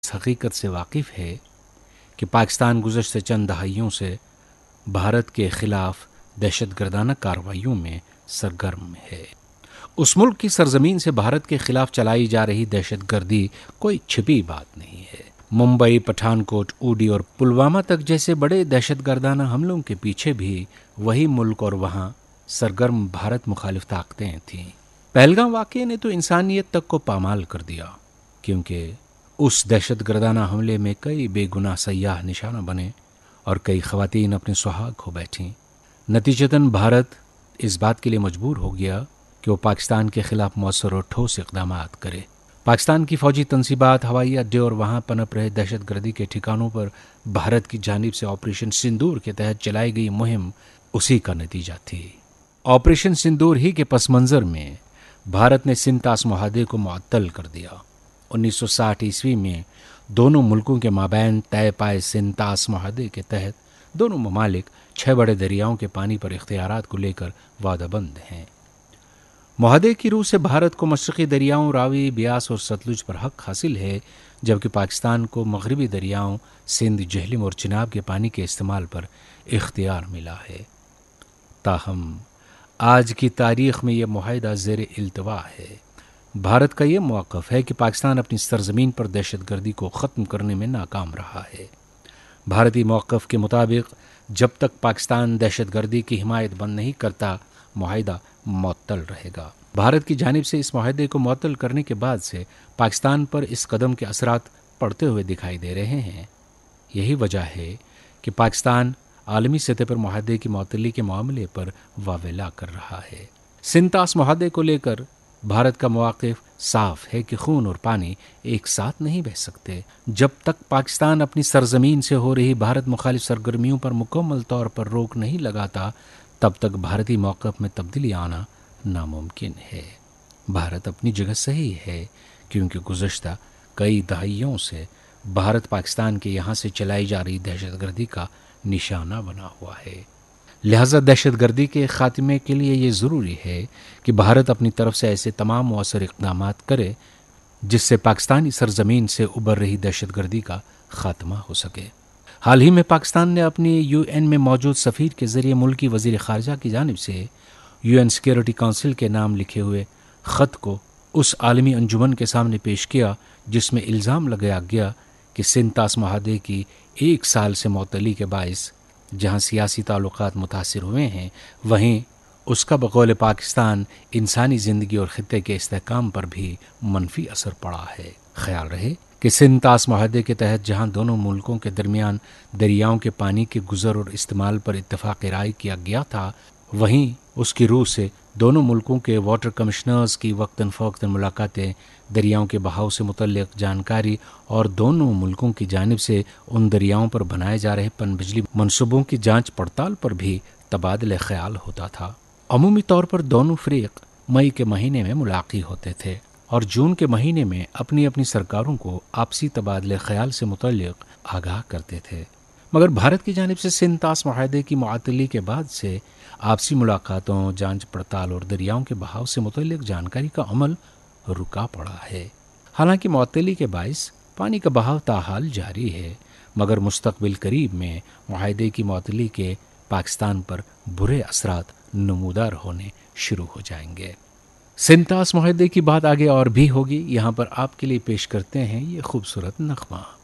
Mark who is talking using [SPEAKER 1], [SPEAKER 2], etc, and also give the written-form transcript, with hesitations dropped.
[SPEAKER 1] اس حقیقت سے واقف ہے کہ پاکستان گزشتہ چند دہائیوں سے بھارت کے خلاف دہشت گردانہ کارروائیوں میں سرگرم ہے۔ اس ملک کی سرزمین سے بھارت کے خلاف چلائی جا رہی دہشت گردی کوئی چھپی بات نہیں ہے۔ ممبئی، پٹھان کوٹ، اوڈی اور پلوامہ تک جیسے بڑے دہشت گردانہ حملوں کے پیچھے بھی وہی ملک اور وہاں سرگرم بھارت مخالف طاقتیں تھیں۔ پہلگام واقعے نے تو انسانیت تک کو پامال کر دیا، کیونکہ اس دہشت گردانہ حملے میں کئی بے گناہ سیاح نشانہ بنے اور کئی خواتین اپنے سہاگ کھو بیٹھیں۔ نتیجتاً بھارت اس بات کے لیے مجبور ہو گیا کہ وہ پاکستان کے خلاف مؤثر اور ٹھوس اقدامات کرے۔ پاکستان کی فوجی تنصیبات، ہوائی اڈے اور وہاں پنپ رہے دہشت گردی کے ٹھکانوں پر بھارت کی جانب سے آپریشن سندور کے تحت چلائی گئی مہم اسی کا نتیجہ تھی۔ آپریشن سندور ہی کے پس منظر میں بھارت نے سنتاس معاہدے کو معطل کر دیا۔ 1960 عیسوی میں دونوں ملکوں کے مابین طے پائے سنتاس معاہدے کے تحت دونوں ممالک 6 بڑے دریاؤں کے پانی پر اختیارات کو لے کر وعدہ بند ہیں۔ معاہدے کی روح سے بھارت کو مشرقی دریاؤں راوی، بیاس اور ستلج پر حق حاصل ہے، جبکہ پاکستان کو مغربی دریاؤں سندھ، جہلم اور چناب کے پانی کے استعمال پر اختیار ملا ہے۔ تاہم آج کی تاریخ میں یہ معاہدہ زیر التوا ہے۔ بھارت کا یہ موقف ہے کہ پاکستان اپنی سرزمین پر دہشت گردی کو ختم کرنے میں ناکام رہا ہے۔ بھارتی موقف کے مطابق جب تک پاکستان دہشت گردی کی حمایت بند نہیں کرتا، معاہدہ معطل رہے گا۔ بھارت کی جانب سے اس معاہدے کو معطل کرنے کے بعد سے پاکستان پر اس قدم کے اثرات پڑتے ہوئے دکھائی دے رہے ہیں۔ یہی وجہ ہے کہ پاکستان عالمی سطح پر معاہدے کی معطلی کے معاملے پر واویلا کر رہا ہے۔ سنتاس معاہدے کو لے کر بھارت کا مواقف صاف ہے کہ خون اور پانی ایک ساتھ نہیں بہہ سکتے۔ جب تک پاکستان اپنی سرزمین سے ہو رہی بھارت مخالف سرگرمیوں پر مکمل طور پر روک نہیں لگاتا، تب تک بھارتی موقف میں تبدیلی آنا ناممکن ہے۔ بھارت اپنی جگہ صحیح ہے، کیونکہ گزشتہ کئی دہائیوں سے بھارت پاکستان کے یہاں سے چلائی جا رہی دہشت گردی کا نشانہ بنا ہوا ہے۔ لہذا دہشت گردی کے خاتمے کے لیے یہ ضروری ہے کہ بھارت اپنی طرف سے ایسے تمام مؤثر اقدامات کرے جس سے پاکستانی سرزمین سے ابھر رہی دہشت گردی کا خاتمہ ہو سکے۔ حال ہی میں پاکستان نے اپنی UN میں موجود سفیر کے ذریعے ملکی وزیر خارجہ کی جانب سے UN سیکورٹی کونسل کے نام لکھے ہوئے خط کو اس عالمی انجمن کے سامنے پیش کیا جس میں الزام لگایا گیا کہ سنتاس معاہدے کی 1 سال سے معطلی کے باعث جہاں سیاسی تعلقات متاثر ہوئے ہیں، وہیں اس کا بقول پاکستان انسانی زندگی اور خطے کے استحکام پر بھی منفی اثر پڑا ہے۔ خیال رہے کہ سنتاس معاہدے کے تحت جہاں دونوں ملکوں کے درمیان دریاؤں کے پانی کے گزر اور استعمال پر اتفاق رائے کیا گیا تھا، وہیں اس کی روح سے دونوں ملکوں کے واٹر کمشنرز کی وقتاً فوقتاً ملاقاتیں، دریاؤں کے بہاؤ سے متعلق جانکاری اور دونوں ملکوں کی جانب سے ان دریاؤں پر بنائے جا رہے پن بجلی منصوبوں کی جانچ پڑتال پر بھی تبادلہ خیال ہوتا تھا۔ عمومی طور پر دونوں فریق مئی کے مہینے میں ملاقات ہوتے تھے اور جون کے مہینے میں اپنی اپنی سرکاروں کو آپسی تبادلہ خیال سے متعلق آگاہ کرتے تھے، مگر بھارت کی جانب سے سنتاس معاہدے کی معطلی کے بعد سے آپسی ملاقاتوں، جانچ پڑتال اور دریاؤں کے بہاؤ سے متعلق جانکاری کا عمل رکا پڑا ہے۔ حالانکہ معطلی کے باعث پانی کا بہاؤ تاحال جاری ہے، مگر مستقبل قریب میں معاہدے کی معطلی کے پاکستان پر برے اثرات نمودار ہونے شروع ہو جائیں گے۔ سنتاس معاہدے کی بات آگے اور بھی ہوگی، یہاں پر آپ کے لیے پیش کرتے ہیں یہ خوبصورت نغمہ۔